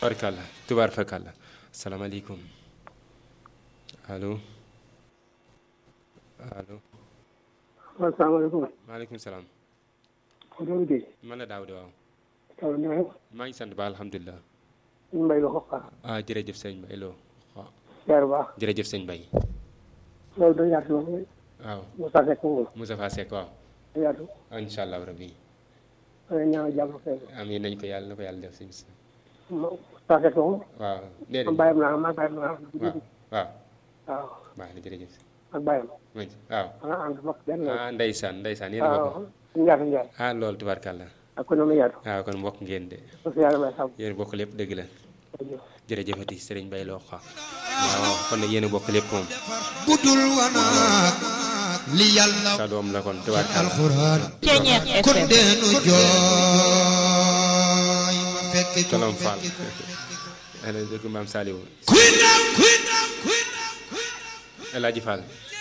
barkalla tubaar fakalla asalaamaaleykum allo allo. asalaamaaleykum. maaleykum salaam. Kodou Guèye. man la Daouda waaw. taw na nga. maa ngi sant ba alhamdulilah. ñu mbay la xoqa. ah jërëjëf sëñ Mbaye loo waaw. ziar bu baax. jërëjëf sëñ Mbaye. loolu dañu yaatu loolu. waaw Moussa Seck moom. Moustapha Seck waaw. dañu yaatu. incha allah rabbi. ma ne ñaanal jàmm kay. amiin nañ ko yàlla na ko yàlla def si. Moussa Seck moom. waaw déedéet man bàyyam naa man bàyyam naa. waaw waaw. waaw. baax na jërëjëf. ak bàyyam. waaw. ah ànd bokk benn la. ah ndeysaan yéen a bokk. waaw Ndiaye Ndiaye. ah loolu tubaarkàlla. ak ko noonu yaatu. waaw kon mbokk ngeen de. parce que yàlla may xam. yéen bokk lépp dëgg la. jërëjëf. jërëjëfati Serigne Mbaye loo xa waaw kon nag yéen a bokk lépp moom. budul wanaak li yàlla sa doom la kon tubaarkàlla. alxuraan kon deenu jooy ma fekk Colom Fall. ana dëgg maam Saliou. El Hadji Fall.